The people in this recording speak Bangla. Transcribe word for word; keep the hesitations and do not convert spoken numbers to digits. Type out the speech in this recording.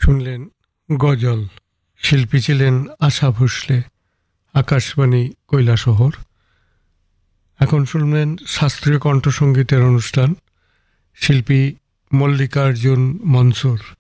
শুনলেন গজল। শিল্পী ছিলেন আশা ভোসলে, আকাশবাণী কৈলাসহর। এখন শুনলেন শাস্ত্রীয় কণ্ঠসঙ্গীতের অনুষ্ঠান, শিল্পী মল্লিকার্জুন মনসুর।